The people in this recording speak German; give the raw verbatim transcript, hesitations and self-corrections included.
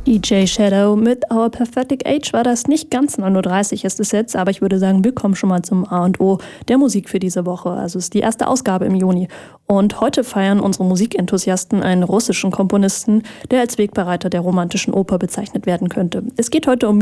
D J Shadow mit Our Pathetic Age war das. Nicht ganz neun Uhr dreißig ist es jetzt, aber ich würde sagen, wir kommen schon mal zum A und O der Musik für diese Woche. Also es ist die erste Ausgabe im Juni. Und heute feiern unsere Musikenthusiasten einen russischen Komponisten, der als Wegbereiter der romantischen Oper bezeichnet werden könnte. Es geht heute um